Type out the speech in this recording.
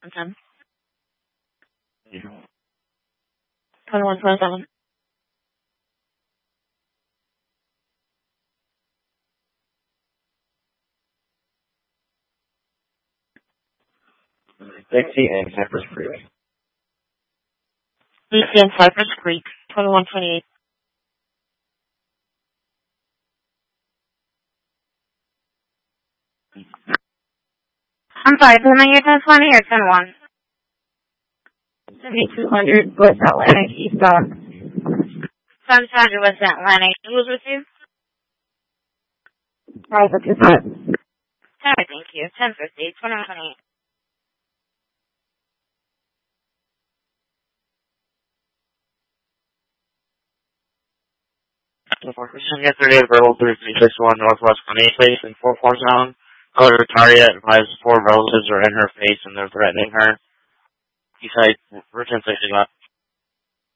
10. Yeah. 2127. 60 and Cypress Creek. 60 and Cypress Creek. 2128. I'm sorry, did I get 1020 or 101? 7200 West Atlantic, East Dock. 700 West Atlantic. Who was with you? Private Cassette. Alright, thank you. 1050, 2128. Virginia 38 Verbal 3361 Northwest 28th Place in 440. Color Taria advised 4 relatives are in her face and they're threatening her. He said, we're 1060 left.